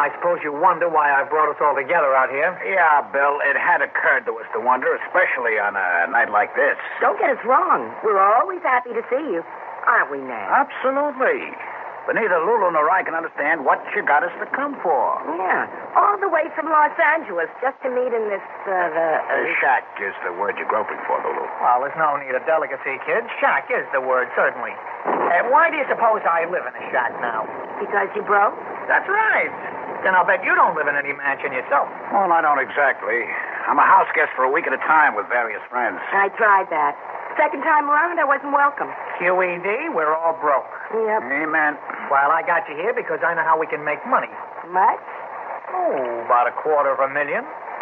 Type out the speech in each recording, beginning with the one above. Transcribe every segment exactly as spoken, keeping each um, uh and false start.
I suppose you wonder why I brought us all together out here. Yeah, Bill, it had occurred to us to wonder, especially on a night like this. Don't get us wrong. We're always happy to see you. Aren't we, Ned? Absolutely. But neither Lulu nor I can understand what you got us to come for. Yeah. All the way from Los Angeles just to meet in this, uh, the... Uh, Uh, shack is the word you're groping for, Lulu. Well, there's no need of delicacy, kid. Shack is the word, certainly. Uh, why do you suppose I live in a shack now? because you broke? That's right. Then I'll bet you don't live in any mansion yourself. Well, I don't exactly. I'm a house guest for a week at a time with various friends. I tried that. Second time around, I wasn't welcome. Q E D, we're all broke. Yep. Amen. Well, I got you here because I know how we can make money. Much? Oh, about a quarter of a million.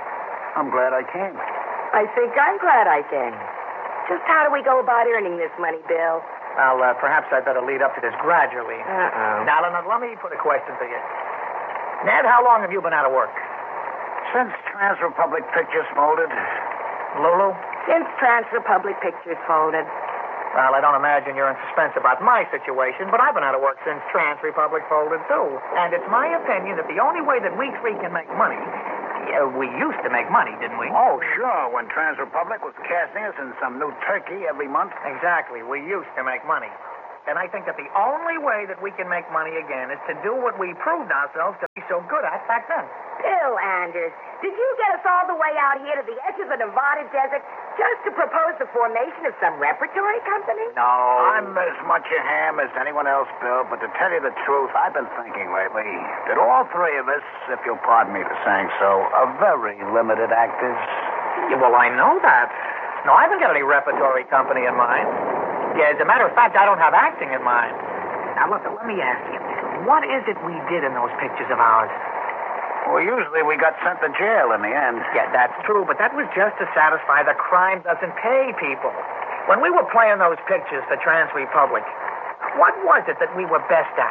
I'm glad I came. I think I'm glad I came. Just how do we go about earning this money, Bill? Well, uh, perhaps I'd better lead up to this gradually. Uh-oh. Now, now, let me put a question to you. Ned, how long have you been out of work? Since Trans Republic Pictures folded. Lulu? Since Trans Republic Pictures folded. Well, I don't imagine you're in suspense about my situation, but I've been out of work since Trans Republic folded, too. And it's my opinion that the only way that we three can make money... Yeah, we used to make money, didn't we? Oh, sure, when Trans Republic was casting us in some new turkey every month. Exactly. We used to make money. And I think that the only way that we can make money again is to do what we proved ourselves to be so good at back then. Bill Anders, did you get us all the way out here to the edge of the Nevada desert just to propose the formation of some repertory company? No. I'm as much a ham as anyone else, Bill, but to tell you the truth, I've been thinking lately that all three of us, if you'll pardon me for saying so, are very limited actors. Yeah, well, I know that. No, I haven't got any repertory company in mind. Yeah, as a matter of fact, I don't have acting in mind. Now, look, let me ask you, what is it we did in those pictures of ours? Well, usually we got sent to jail in the end. Yeah, that's true, but that was just to satisfy the crime doesn't pay people. When we were playing those pictures for Trans Republic, what was it that we were best at?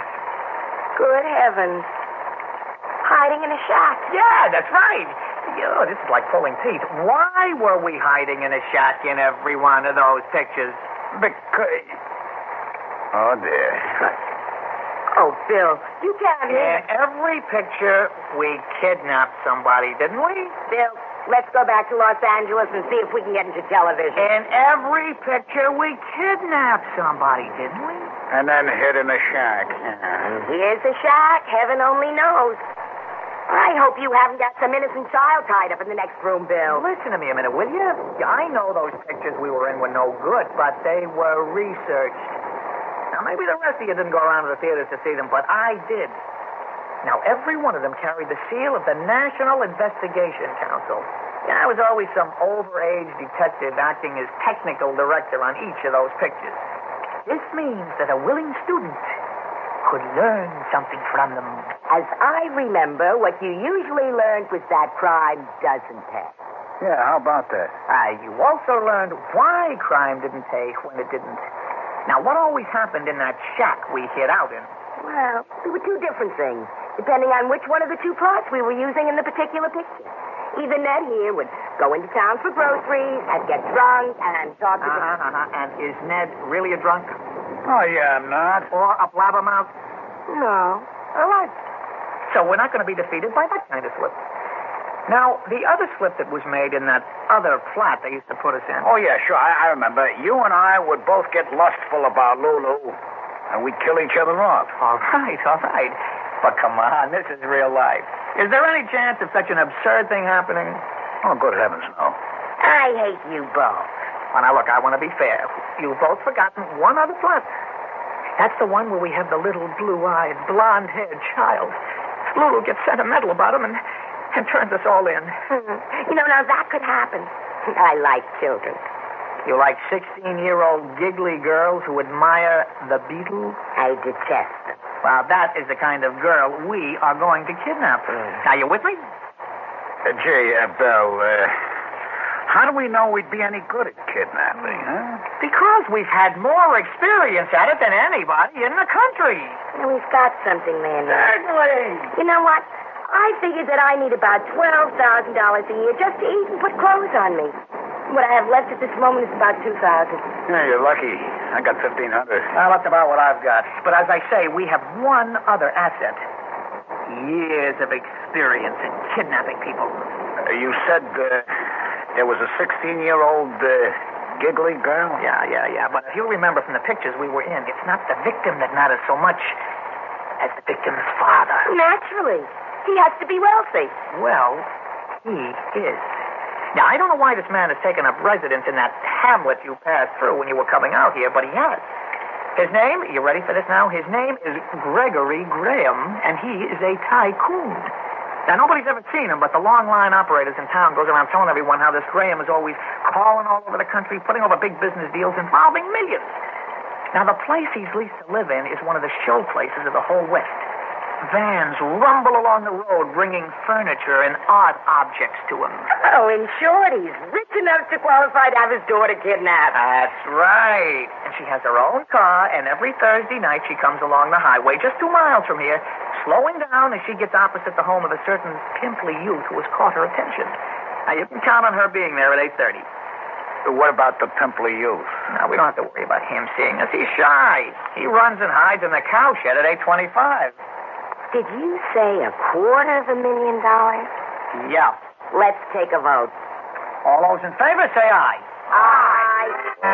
Good heavens. Hiding in a shack. Yeah, that's right. Oh, this is like pulling teeth. Why were we hiding in a shack in every one of those pictures? Because... Oh, dear. Oh, Bill, you can't hear. In every picture, we kidnapped somebody, didn't we? Bill, let's go back to Los Angeles and see if we can get into television. In every picture, we kidnapped somebody, didn't we? And then hid in a shack. And here's a shack. Heaven only knows. I hope you haven't got some innocent child tied up in the next room, Bill. Listen to me a minute, will you? I know those pictures we were in were no good, but they were researched. Now, maybe the rest of you didn't go around to the theaters to see them, but I did. Now, every one of them carried the seal of the National Investigation Council. Yeah, I was always some overage detective acting as technical director on each of those pictures. This means that a willing student could learn something from them. As I remember, what you usually learned was that crime doesn't pay. Yeah, how about that? Uh, you also learned why crime didn't pay when it didn't. Now, what always happened in that shack we hid out in? Well, there were two different things, depending on which one of the two plots we were using in the particular picture. Either Ned here would go into town for groceries and get drunk and talk to... Uh-huh, uh-huh. And is Ned really a drunk? Oh, yeah, I'm not. Or a blabbermouth? No. All right. So we're not going to be defeated by that kind of slip. Now, the other slip that was made in that other flat they used to put us in. Oh, yeah, sure. I, I remember. You and I would both get lustful about Lulu, and we'd kill each other off. All right, all right. But come on, this is real life. Is there any chance of such an absurd thing happening? Oh, good heavens, no. I hate you both. Well, now, look, I want to be fair. You've both forgotten one other flat. That's the one where we have the little blue-eyed, blonde-haired child. Lulu gets sentimental about him and, and turns us all in. You know, now that could happen. I like children. You like sixteen-year-old giggly girls who admire the Beatles? I detest them. Well, that is the kind of girl we are going to kidnap. Mm. Are you with me? Uh, gee, uh, Bill, uh, how do we know we'd be any good at kidnapping, huh? Because we've had more experience at it than anybody in the country. You know, we've got something there now. Certainly. You know what? I figured that I need about twelve thousand dollars a year just to eat and put clothes on me. What I have left at this moment is about two thousand dollars. Yeah, you're lucky. I got fifteen hundred dollars. Well, that's about what I've got. But as I say, we have one other asset. Years of experience in kidnapping people. Uh, you said uh, there was a sixteen-year-old uh, giggly girl? Yeah, yeah, yeah. But if you remember from the pictures we were in, it's not the victim that matters so much as the victim's father. Naturally. He has to be wealthy. Well, he is. Now, I don't know why this man has taken up residence in that hamlet you passed through when you were coming out here, but he has. His name, you ready for this now? His name is Gregory Graham, and he is a tycoon. Now, nobody's ever seen him, but the long line operators in town goes around telling everyone how this Graham is always calling all over the country, putting over big business deals involving millions. Now, the place he's leased to live in is one of the show places of the whole West. Vans rumble along the road bringing furniture and art objects to him. Oh, in short, he's rich enough to qualify to have his daughter kidnapped. That's right. And she has her own car, and every Thursday night she comes along the highway just two miles from here, slowing down as she gets opposite the home of a certain pimply youth who has caught her attention. Now, you can count on her being there at eight thirty. What about the pimply youth? Now, we don't have to worry about him seeing us. He's shy. He runs and hides in the cowshed at eight twenty-five. Did you say a quarter of a million dollars? Yeah. Let's take a vote. All those in favor, say aye. Aye.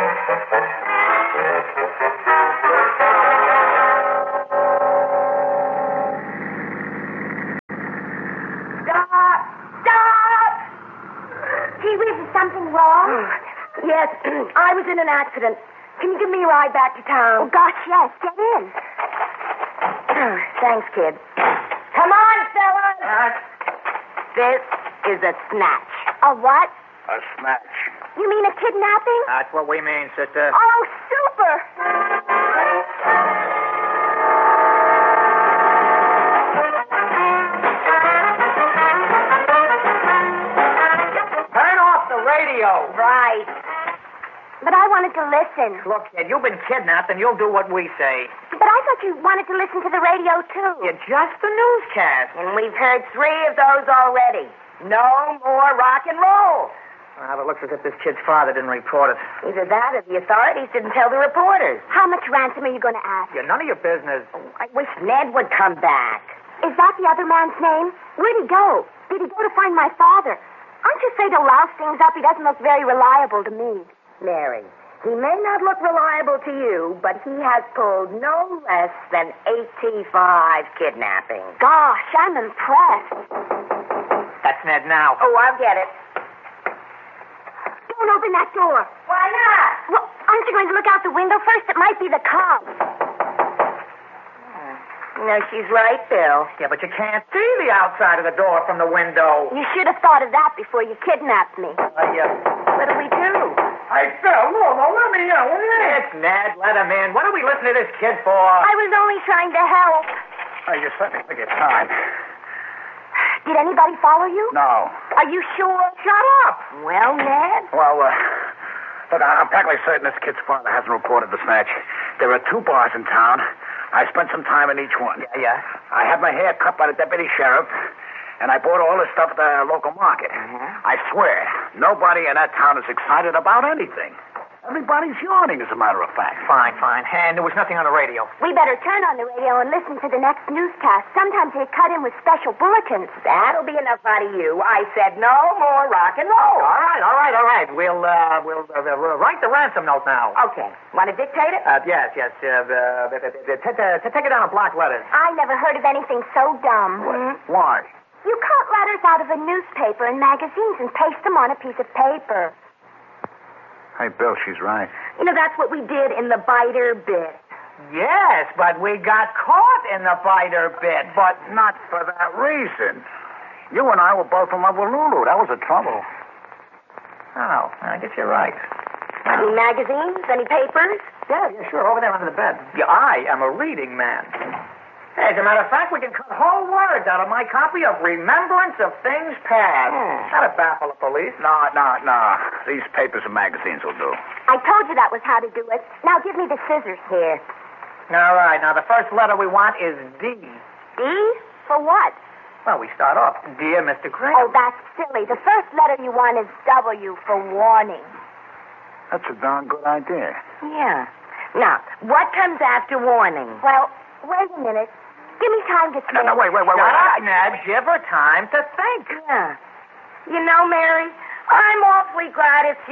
Stop! Stop! Gee whiz, is something wrong? Yes, I was in an accident. Can you give me a ride back to town? Oh, gosh, yes. Get in. Thanks, kid. Come on, fellas. Uh, This is a snatch. A what? A snatch. You mean a kidnapping? that's what we mean, sister. Oh, super! Turn off the radio. Right. But I wanted to listen. Look, kid, you've been kidnapped, and you'll do what we say. But I thought you wanted to listen to the radio, too. You're just the newscast. And we've heard three of those already. No more rock and roll. Well, it looks as if this kid's father didn't report it. Either that or the authorities didn't tell the reporters. How much ransom are you going to ask? You're none of your business. I wish Ned would come back. Is that the other man's name? Where'd he go? Did he go to find my father? Aren't you afraid to louse things up? He doesn't look very reliable to me. Mary, he may not look reliable to you, but he has pulled no less than eighty-five kidnappings. Gosh, I'm impressed. That's Ned now. Oh, I'll get it. Don't open that door. Why not? Well, aren't you going to look out the window first? It might be the cops. No, she's right, Bill. Yeah, but you can't see the outside of the door from the window. You should have thought of that before you kidnapped me. I, uh... What do we do? Hey, Phil, no, no, let me in, will you? It's Ned. Let him in. What are we listening to this kid for? I was only trying to help. Oh, you certainly think it's time. Did anybody follow you? No. Are you sure? Shut up. Well, Ned? Well, uh, look, I'm practically certain this kid's father hasn't reported the snatch. There are two bars in town. I spent some time in each one. Yeah, yeah. I had my hair cut by the deputy sheriff, and I bought all this stuff at the local market. Uh-huh. I swear, nobody in that town is excited about anything. Everybody's yawning, as a matter of fact. Fine, fine. And there was nothing on the radio. We better turn on the radio and listen to the next newscast. Sometimes they cut in with special bulletins. That'll be enough out of you. I said no more rock and roll. All right, all right, all right. We'll, uh, we'll uh, uh, write the ransom note now. Okay. Want to dictate it? Uh, yes, yes. Uh, uh, uh, uh, t- t- t- take it down in block letters. I never heard of anything so dumb. Why? You cut letters out of a newspaper and magazines and paste them on a piece of paper. Hey, Bill, she's right. You know, that's what we did in the biter bit. Yes, but we got caught in the biter bit. But not for that reason. You and I were both in love with Lulu. That was the trouble. Oh, I guess you're right. Any magazines? Any papers? Yeah, yeah, sure. Over there under the bed. Yeah, I am a reading man. Hey, as a matter of fact, we can cut whole words out of my copy of Remembrance of Things Past. Hmm. That'll baffle the police. No, no, no. These papers and magazines will do. I told you that was how to do it. Now give me the scissors. Here. All right, now the first letter we want is D. D? For what? Well, we start off, Dear Mister Graham. Oh, that's silly. The first letter you want is W for warning. That's a darn good idea. Yeah. Now, what comes after warning? Well, wait a minute. Give me time to think. No, no, wait, wait, wait, Shut wait. up, Ned. Give her time to think. Yeah. You know, Mary, I'm awfully glad it's